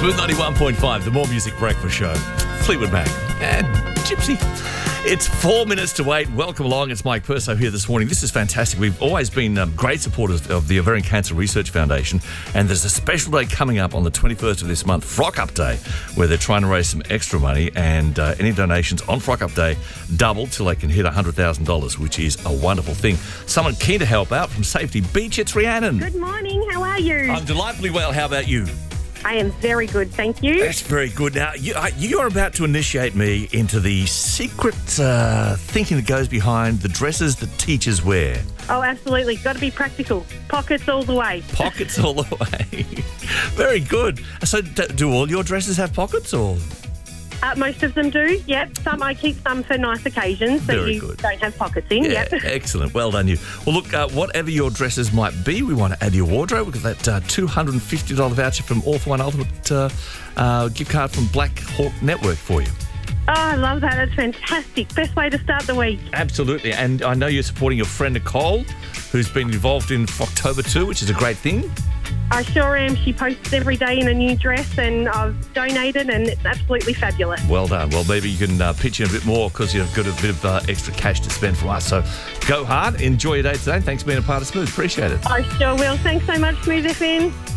Smooth 91.5, the More Music Breakfast Show. Fleetwood Mac and Gypsy. It's 4 minutes to 8. Welcome along. It's Mike Perso here this morning. This is fantastic. We've always been great supporters of the Ovarian Cancer Research Foundation, and there's a special day coming up on the 21st of this month, Frock Up Day, where they're trying to raise some extra money, and any donations on Frock Up Day double till they can hit $100,000, which is a wonderful thing. Someone keen to help out from Safety Beach, it's Rhiannon. Good morning, how are you? I'm delightfully well. How about you? I am very good, thank you. That's very good. Now, you are about to initiate me into the secret thinking that goes behind the dresses that teachers wear. Oh, absolutely. Got to be practical. Pockets all the way. Pockets all the way. Very good. So do all your dresses have pockets or...? Most of them do, yep. I keep some for nice occasions that Very you good. don't have pockets in, Yeah, yep. excellent. Well done, you. Well, look, whatever your dresses might be, we want to add to your wardrobe. We've got that $250 voucher from All for One Ultimate gift card from Black Hawk Network for you. Oh, I love that. That's fantastic. Best way to start the week. Absolutely. And I know you're supporting your friend Nicole, who's been involved in Frocktober too, which is a great thing. I sure am. She posts every day in a new dress, and I've donated, and it's absolutely fabulous. Well done. Well, maybe you can pitch in a bit more because you've got a bit of extra cash to spend from us. So go hard. Enjoy your day today. Thanks for being a part of Smooth. Appreciate it. I sure will. Thanks so much, Smooth FM.